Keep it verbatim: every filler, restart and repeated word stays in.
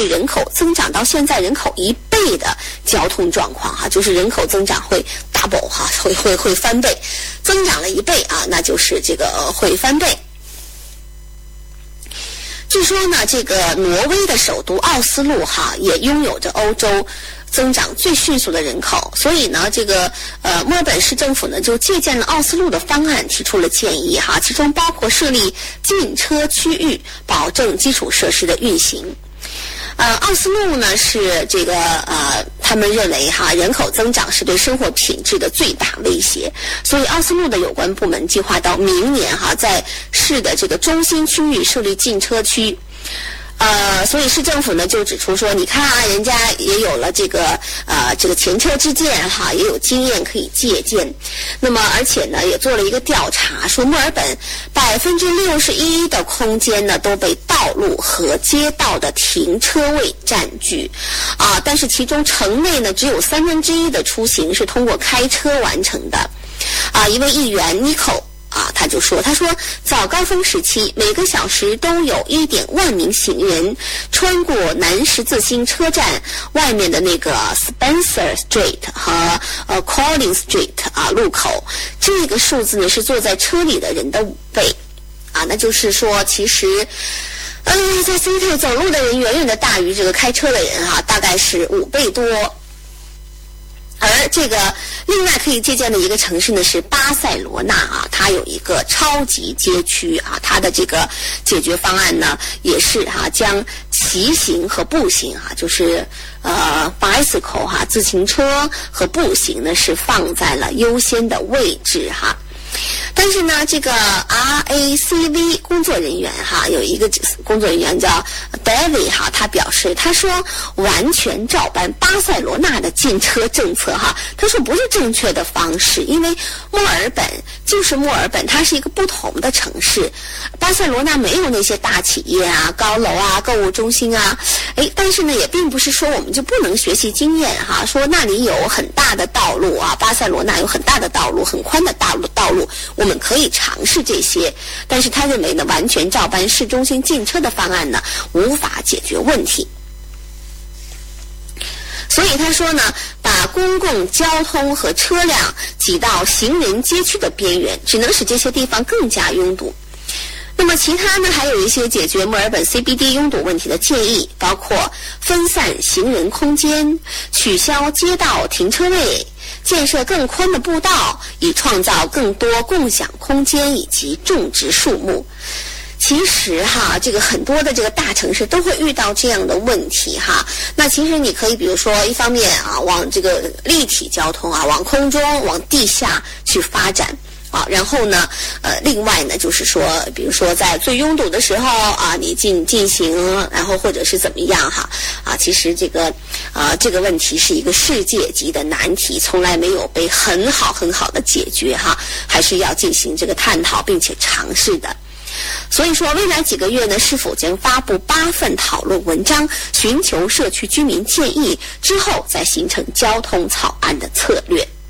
人口增长到现在人口一倍的交通状况哈，就是人口增长会 double 哈，会会会翻倍，增长了一倍啊，那就是这个会翻倍。据说呢，这个挪威的首都奥斯陆哈也拥有着欧洲增长最迅速的人口，所以呢，这个呃墨尔本市政府呢就借鉴了奥斯陆的方案，提出了建议哈，其中包括设立禁车区域，保证基础设施的运行。呃，奥斯陆呢是这个呃，他们认为哈人口增长是对生活品质的最大威胁，所以奥斯陆的有关部门计划到明年哈在市的这个中心区域设立禁车区。呃，所以市政府呢就指出说，你看啊，人家也有了这个呃这个前车之鉴哈，也有经验可以借鉴。那么而且呢也做了一个调查，说墨尔本百分之六十一的空间呢都被道路和街道的停车位占据啊，但是其中城内呢只有三分之一的出行是通过开车完成的啊。一位议员 Nico啊，他就说，他说早高峰时期每个小时都有 一点五万名行人穿过南十字星车站外面的那个 Spencer Street 和呃 Collins Street 啊路口，这个数字呢是坐在车里的人的五倍啊，那就是说其实呃在 City 走路的人远远的大于这个开车的人啊，大概是五倍多。而这个另外可以借鉴的一个城市呢是巴塞罗那啊，它有一个超级街区啊，它的这个解决方案呢也是哈、啊、将骑行和步行啊，就是呃 bicycle 哈、啊、自行车和步行呢是放在了优先的位置哈。但是呢，这个 R A C V 工作人员哈，有一个工作人员叫 David 哈，他表示，他说完全照搬巴塞罗那的禁车政策哈，他说不是正确的方式，因为墨尔本就是墨尔本，它是一个不同的城市，巴塞罗那没有那些大企业啊、高楼啊、购物中心啊，哎，但是呢，也并不是说我们就不能学习经验哈，说那里有很大的道路啊，巴塞罗那有很大的道路、很宽的道路道路。我们可以尝试这些，但是他认为呢，完全照搬市中心禁车的方案呢，无法解决问题。所以他说呢，把公共交通和车辆挤到行人街区的边缘，只能使这些地方更加拥堵。那么其他呢，还有一些解决墨尔本 C B D 拥堵问题的建议，包括分散行人空间、取消街道停车位、建设更宽的步道，以创造更多共享空间，以及种植树木。其实哈，这个很多的这个大城市都会遇到这样的问题哈。那其实你可以比如说一方面啊，往这个立体交通啊，往空中、往地下去发展。啊，然后呢，呃，另外呢，就是说，比如说在最拥堵的时候啊，你进进行，然后或者是怎么样哈，啊，其实这个啊这个问题是一个世界级的难题，从来没有被很好很好的解决哈，还是要进行这个探讨并且尝试的。所以说，未来几个月呢，是否将发布八份讨论文章，寻求社区居民建议，之后再形成交通草案的策略。